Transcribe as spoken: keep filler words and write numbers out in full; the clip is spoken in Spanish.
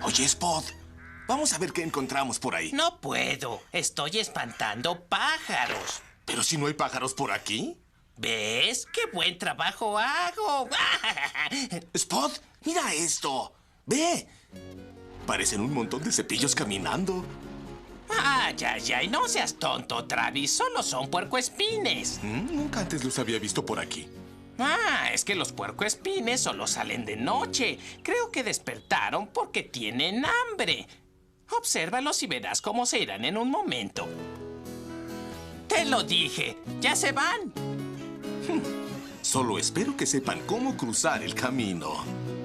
Oye, Spot, vamos a ver qué encontramos por ahí. No puedo. Estoy espantando pájaros. ¿Pero si no hay pájaros por aquí? ¿Ves? ¡Qué buen trabajo hago! Spot, mira esto. ¡Ve! Parecen un montón de cepillos caminando. ¡Ay, ay, ay! No seas tonto, Travis. Solo son puercoespines. Mm, nunca antes los había visto por aquí. Ah, es que los puercoespines solo salen de noche. Creo que despertaron porque tienen hambre. Obsérvalos y verás cómo se irán en un momento. ¡Te lo dije! ¡Ya se van! Solo espero que sepan cómo cruzar el camino.